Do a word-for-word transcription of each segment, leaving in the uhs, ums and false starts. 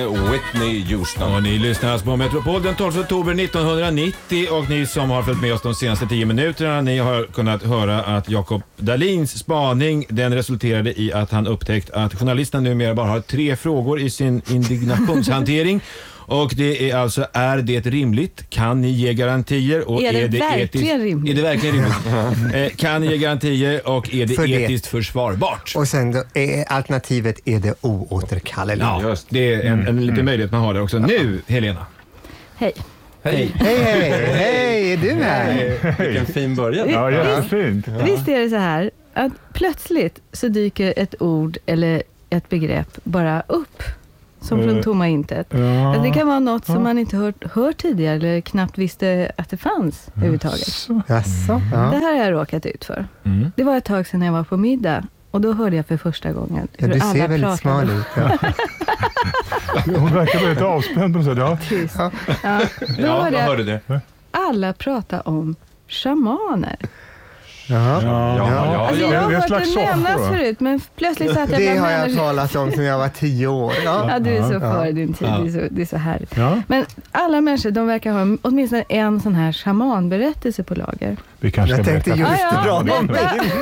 Whitney Houston. Och ni lyssnar på Metropol den tolfte oktober nittonhundranittio och ni som har följt med oss de senaste tio minuterna, ni har kunnat höra att Jakob Dahlins spaning, den resulterade i att han upptäckt att journalisterna numera bara har tre frågor i sin indignationshantering. Och det är alltså, är det rimligt? Kan ni ge garantier? Och är det, är det verkligen etiskt, rimligt? Är det verkligen rimligt? eh, kan ni ge garantier och är det För etiskt det. försvarbart? Och sen då, är alternativet är det oåterkalleligt. Ja, just. Det är en, en liten möjlighet man har där också. Nu, Helena. Hej. Hej. Hej, hej, hej, är du här? Vilken fin början. Ja, jättefint. Ja. Visst är det så här att plötsligt så dyker ett ord eller ett begrepp bara upp. Som från tomma intet. Ja. Att det kan vara något som Ja. man inte hört, hört tidigare eller knappt visste att det fanns överhuvudtaget. Jaså? Det Ja. här har jag råkat ut för. Mm. Det var ett tag sedan jag var på middag och då hörde jag för första gången Ja, hur du alla ser väldigt pratade. smal ut. Ja. Hon verkar väldigt avspänd på något sätt. Ja. Tyst. Ja. Då Ja, hörde jag jag hörde det. alla prata om shamaner. Jaha. Ja. Ja, ja, Alltså ja. jag Det är har en hört slags det nämnas soffor, va? förut, men plötsligt satt jag Det bland har jag människor. talat om sedan jag var tio år. Ja. Ja, du är så Ja. före din tid. Ja. Det, är så, det är så härligt. Ja, Men alla människor, de verkar ha åtminstone en sån här shamanberättelse på lager. vi kanske Jag ska tänkte berätta. just Ja, ja, dra dem detta- in.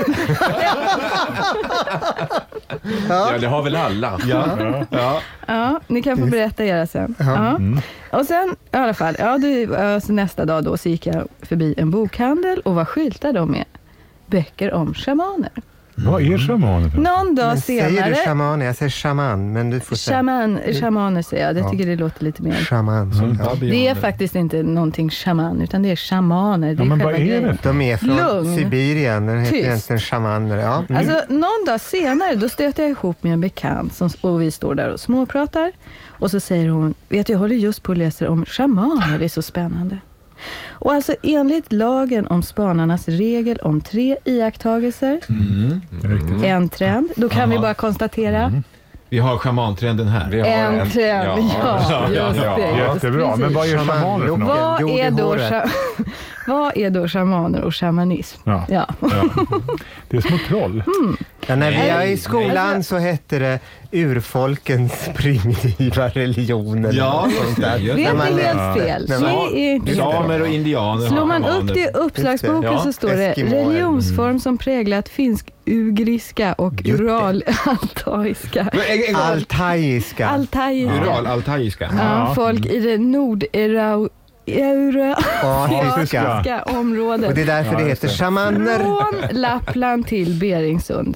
Ja, det har väl alla. Ja. Ja. Ja. Ja, ni kan få berätta era sen. Ja. Mm. Och sen i alla fall, ja, det, alltså, nästa dag då så gick jag förbi en bokhandel och vad skyltar de med? Böcker om shamaner. Vad är shamaner? för- Någon dag Men säger du senare... shaman? Jag säger shaman, men du får säga Shaman, shamaner säger jag. Jag Ja. tycker det låter lite mer... shaman. Ja. Det är faktiskt inte någonting shaman, utan det är shamaner. Det Ja, är men själva vad är grejen. det? De är från Lugn. Sibirien, den heter Tyst. egentligen shamaner. Ja. Mm. Alltså någon dag senare då stöter jag ihop med en bekant som, och vi står där och småpratar och så säger hon, vet du, jag håller just på att läsa om shamaner, det är så spännande. Och alltså enligt lagen om spanarnas regel om tre iakttagelser, Mm. Riktigt. en trend, då kan Aha. vi bara konstatera Vi har shamantrenden här. Vi har en trend, ja, just ja. det. Jättebra, men vad är shamaner för något? Vad Jord i är, då, håret. scha- vad är då shamaner och shamanism? Ja. Ja. Det är små troll. Ja, när vi Nej, är i skolan nej. så hette det urfolkens primitiva religion. eller Ja, något sånt där. just Det är När inte man- helt fel. när man- Det är inte Samer och indianer. Slår har man upp shamaner. det i uppslagsboken Ja, så står det Eskimoer. religionsform som präglat finsk-ugriska och Just det. ural-altaiska. Men en- en gång- Altaiska. Altaiska. Ural, altaiska. Ja, folk i det nord-eurasiska Asiska. Och området. det är därför Ja, det just heter det. shamaner. Från Lappland till Beringsund.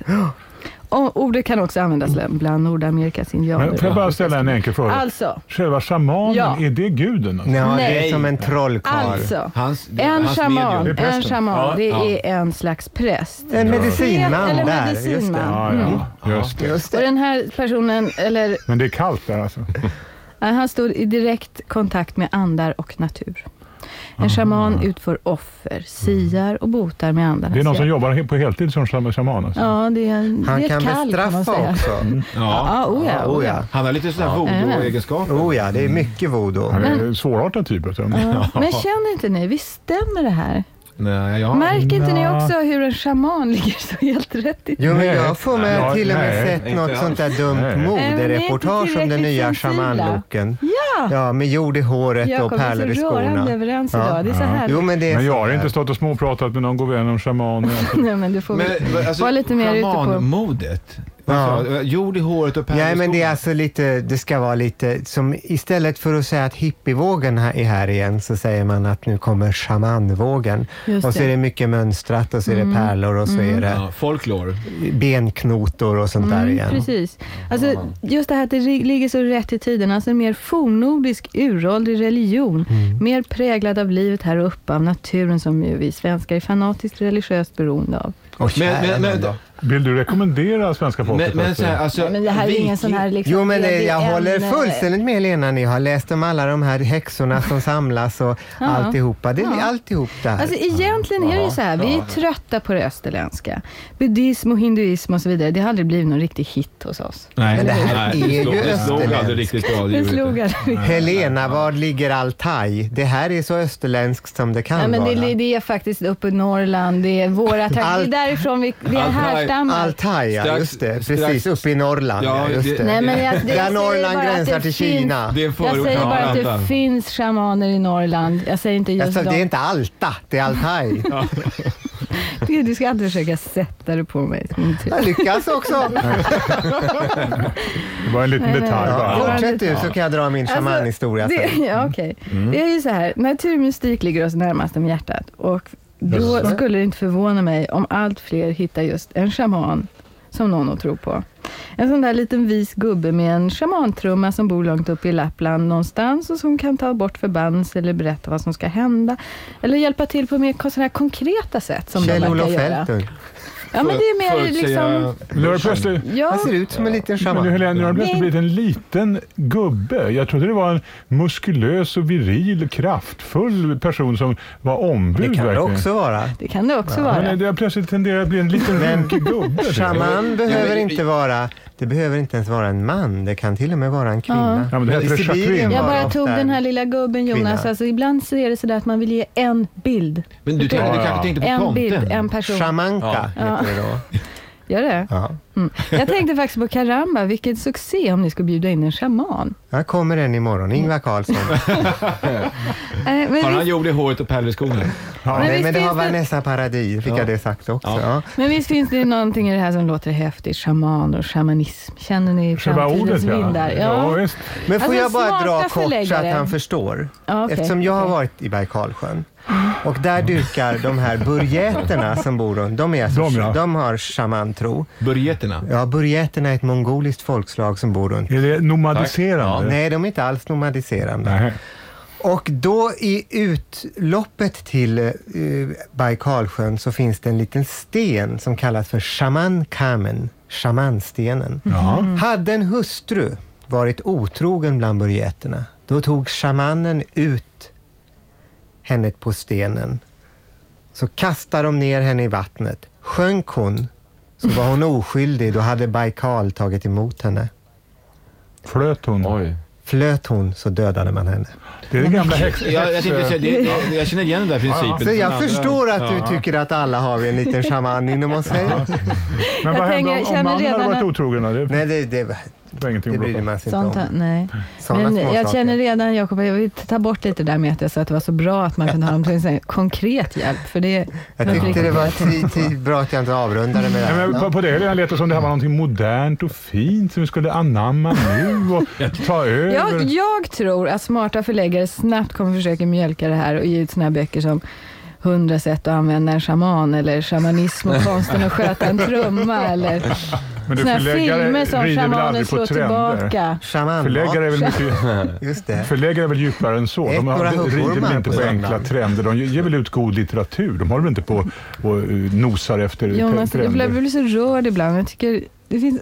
Och ordet kan också användas bland Nordamerikas indianer. Men får jag bara ställa en enkel fråga? Alltså, Själva shamanen, Ja. är det guden? Alltså? Ja, det Nej. är som en trollkarl. alltså. Hans, En hans shaman, medium. Det är en prästen. shaman, Ja, det ja. är en slags präst. En medicinman Eller där. Just medicinman. det. Ja, ja. Just det. Just Och det. den här personen, eller Men det är kallt där alltså? ja, han stod i direkt kontakt med andar och natur. En shaman utför offer, siar och botar med andarnas Det är någon som hjälp. jobbar på heltid som shaman alltså? Ja, det är, en- Han det är kan ett kall kan man bestraffa säga. också. Ja. Ja, oh ja, Oh oh ja. ja. Han har lite sådana voodoo-egenskaper. Oh ja, det är mycket voodoo. Han är en svårartad typ. Alltså. Ja. Men känner inte ni, visst stämmer det här? Nej, ja. Märker inte ni Nja. också hur en shaman ligger så helt rätt i? Jo, men jag får mig Ja, till och med nej, sett inte något alls. sånt där dumt Nej. modereportage om den tillräckligt nya sensibla. shamanloken. Ja! Ja, med jord i håret Jag och kommer pärlor i så rörande skorna. överens Ja. idag. Det är så Ja. här. Jo, men det är Men jag så har här. inte stått och småpratat med någon god vän om shamaner. Alltså. Nej, men du får Men väl alltså, vara lite mer ute på... shamanmodet. Ja. Alltså, jord i håret och pärlor Ja, i men det är skorna. alltså lite, det ska vara lite, som istället för att säga att hippievågen här är här igen så säger man att nu kommer shamanvågen. Just Och så det. är det mycket mönstrat och så är det pärlor och så är det Ja, folklore. benknotor och sånt där Mm, igen. precis. Alltså, just det här att det ri- ligger så rätt i tiden. Alltså en mer fornnordisk uråldrig religion. Mer präglad av livet här uppe, av naturen som ju vi svenskar är fanatiskt religiöst beroende av. Och Men- men- men- då. Vill du rekommendera svenska folket? Men, men att- så här, alltså, Ja, men det här är viking- ingen sån här liksom... Jo, men det, jag en, håller eh, fullständigt med Lena. Ni har läst om alla de här häxorna som samlas och Ja. alltihopa. Det är Ja. alltihop där. Alltså egentligen är det ju så här, vi är trötta på det österländska. Buddhism och hinduism och så vidare, det har aldrig blivit någon riktig hit hos oss. Nej, Men det här nej, är det ju slog- det slog österländskt. aldrig riktigt bra. det Det gjorde slog det. aldrig. Helena, var ligger Altaj? Det här är så österländskt som det kan Nej, men vara. det, det är faktiskt uppe i Norrland, det är våra trakter, det är därifrån vi, vi är Altaj- härstammar stammar. Altai, ja, Strax- just det. strax- Precis, uppe i Norrland. Ja, Ja, just det- det. Nej, men jag, det, Där jag säger Norrland bara att gränsar det till finns- Kina. Det är Jag förort säger till bara att Arlanda. det finns shamaner i Norrland. Jag säger inte just Alltså, dem. det är inte Alta, det är Altai. Gud, du ska alltid försöka sätta det på mig. Jag lyckas också. Det var en liten Nej, nej, detalj nej. bara. Ja. Fortsätt du så kan jag dra min shamanhistoria Alltså, sen. det, ja, okej. Det är ju så här, naturmystik ligger oss närmast om hjärtat. Och då Jaså? skulle det inte förvåna mig om allt fler hittar just en shaman som någon att tro på. En sån där liten vis gubbe med en shamantrumma som bor långt upp i Lappland någonstans och som kan ta bort förbannelse eller berätta vad som ska hända. Eller hjälpa till på mer sådana här konkreta sätt som de Kjell-Olof verkar göra. Fältung. Ja, men det är mer liksom... Nu har det plötsligt... Ja, Han ser ut som en liten Men shaman. nu, Helene, nu har det plötsligt Nej. blivit en liten gubbe. Jag trodde det var en muskulös och viril, kraftfull person som var ombud. Det kan det verkligen. också vara. det kan det också Ja, vara. men det har plötsligt tenderat att bli en liten runkig gubbe. Shaman behöver men- inte vara, det behöver inte ens vara en man, det kan till och med vara en kvinna. Ja, men det heter I Sibirien chakrin. Jag var bara ofta tog den här en lilla gubben, Jonas. kvinna. Alltså, ibland så är det sådär att man vill ge en bild. Men du, tänkte, du kanske tänkte på En tomten? bild, en person. Shamanka Ja. heter det då. Gör det? Ja. Mm. Jag tänkte faktiskt på Karamba, vilket succé om ni ska bjuda in en shaman. Jag kommer en imorgon, Ingvar Carlsson. Äh, men Har han visst, gjort i håret och pärlor i skorna? Ja. Men Nej, visst men det har finns det- Vanessa Paradis, fick Ja. jag det sagt också. Ja. Ja. men visst finns det någonting i det här som låter häftigt. Shaman och shamanism. Känner ni Själva ordet, framtidens ja. vindar? Ja, visst. Men får Alltså, jag bara smarta dra kort så att förläggare. han förstår. Ja, okej, Eftersom jag har okej. varit i Bajkalsjön. Och där dukar de här burjeterna som bor runt. De, är alltså, De, ja. de har shamantro. Burjeterna? Ja, burjeterna är ett mongoliskt folkslag som bor runt. Är det nomadiserande? Nej, de är inte alls nomadiserande. Nej. Och då i utloppet till uh, Bajkalsjön så finns det en liten sten som kallas för shamankamen, shamanstenen. Ja. Hade en hustru varit otrogen bland burjeterna, då tog shamanen ut henne på stenen. Så kastade de ner henne i vattnet. Sjönk hon, så var hon oskyldig, då hade Baikal tagit emot henne. Flöt hon? Oj. Flöt hon, så dödade man henne. Det är det gamla häx... Ja, jag, tänkte säga, det, det, jag känner igen den där principen. Så från jag andra- förstår att Ja. du tycker att alla har vi en liten shaman inom oss här. Men Jag vad hände tänker- om, jag om känner mannen hade redan varit att- otrogen? då? Det Nej, det, det, var ingenting det att bryr bråka om. man sig Sånt inte här, om. nej. Sådana Men små jag saker. känner redan, Jakob, jag vill ta bort lite där med att jag sa att det var så bra att man kunde ha en sån här konkret hjälp. För det, Jag tyckte det var tid, tid, bra att jag inte avrundade med det Nej, men här. på, på det hela lät det som det här var någonting modernt och fint som vi skulle anamma nu och ta över. jag, jag tror att smarta förläggare snabbt kommer försöka mjölka det här och ge ut såna här böcker som hundra sätt att använda en shaman eller shamanism och konsten att sköta en trumma eller Men du, såna här förläggare filmer som rider väl shamanen aldrig på slår trender? tillbaka. Shaman, Förläggare är väl mycket... just det. Förläggare är väl djupare än så. Ett De några har, rider huggormar väl inte på på söndagen. enkla trender. De ger väl ut god litteratur. De håller väl inte på och uh, nosar efter Jonas, jag trender. blir så rörd ibland. Jag tycker det finns...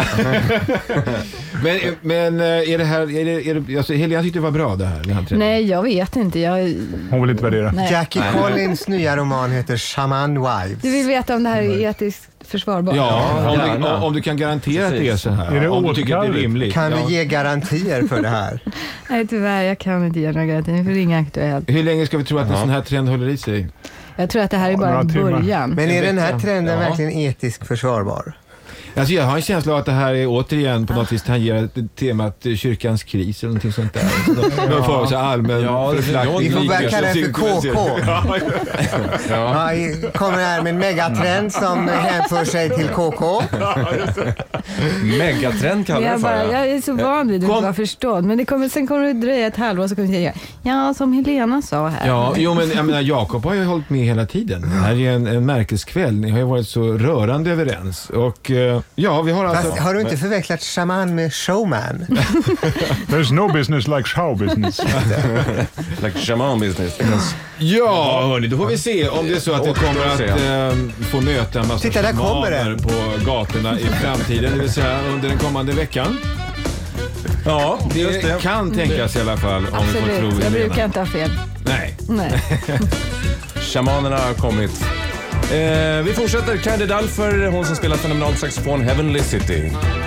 Men, men eh, är det här... Är det, är det, alltså, Helena tyckte det var bra det här. Den här trenden. Nej, jag vet inte. Jag... Hon vill inte värdera. Nej. Jackie Collins nya roman heter Shaman Wives. Du vill veta om det här är etiskt försvarbart? Ja, om du, gärna. om du kan garantera att det är så här. Är det om du tycker att det är återkalligt? rimligt. Kan ja. vi ge garantier för det här? Nej, tyvärr. Jag kan inte ge några garantier för det är inget aktuellt. Hur länge ska vi tro att en sån här trend håller i sig? Jag tror att det här är Ja, bara några en timmar. början. Men är den här vecka. trenden Ja. verkligen etisk försvarbar? Alltså jag har en känsla av att det här är återigen på något vis tangerar temat eh, kyrkans kris eller någonting sånt där. Någon form av så allmän Ja, det- förflackning. Vi får börja kalla det för K K. Ja. Ja, i- kommer här med en megatrend som hänför sig till K K. Megatrend kallar Jag, det bara, för. jag är så van vid att Kom. inte vara förstådd. Men det kommer, sen kommer det dröja ett halvår så kommer jag säga, ja, som Helena sa här. Ja, jo men jag menar Jakob har ju hållit med hela tiden. Det här är en, en märkeskväll. Ni har ju varit så rörande överens. Och eh, ja, vi har alltså... Fast har du inte förväxlat shaman med showman? There's no business like show business. Like shaman business. Ja, hörni, då får vi se om det är så att vi Återstår kommer att att se. eh, få möta en massa Titta, där kommer shamaner det. på gatorna i framtiden, det vill säga under den kommande veckan. Ja, just Det det. kan tänkas i alla fall, om vi får tro Absolut, jag Helena. brukar inte ha fel. Nej. Nej. Shamanerna har kommit. Eh, vi fortsätter. Candy Dulfer, hon som spelar fenomenal saxofon Heavenly City.